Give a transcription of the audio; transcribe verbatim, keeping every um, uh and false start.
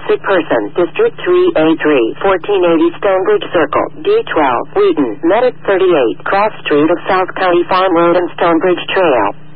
Sick person, District three A three, fourteen eighty Stonebridge Circle, D twelve, Wheaton, Medic thirty-eight, Cross Street of South County Farm Road and Stonebridge Trail.